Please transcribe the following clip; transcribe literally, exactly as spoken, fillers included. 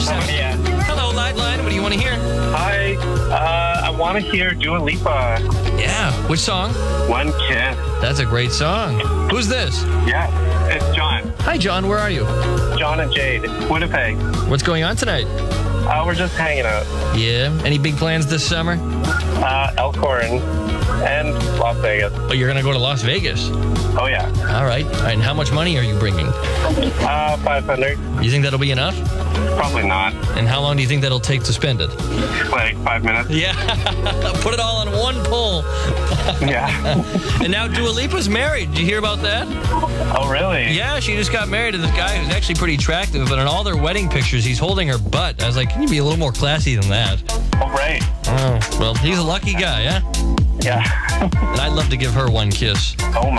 seven. Yeah. Hello, Lideline. What do you want to hear? Hi. Uh, I want to hear Dua Lipa. Yeah. Which song? One Kiss. That's a great song. Who's this? Yeah. It's John. Hi, John. Where are you? John and Jade. Winnipeg. What's going on tonight? Uh, we're just hanging out. Yeah. Any big plans this summer? Uh, Elkhorn and Las Vegas. Oh, you're going to go to Las Vegas. Oh, yeah. All right. All right. And how much money are you bringing? Uh, five hundred. You think that'll be enough? Probably not. And how long do you think that'll take to spend it? Like five minutes. Yeah. Put it all on one pull. Yeah. And now Dua Lipa's married. Did you hear about that? Oh, really? Yeah, she just got married to this guy who's actually pretty attractive, but in all their wedding pictures, he's holding her butt. I was like, can you be a little more classy than that? Oh, right. Oh, well, he's a lucky guy, yeah? Yeah. And I'd love to give her one kiss. Oh, my.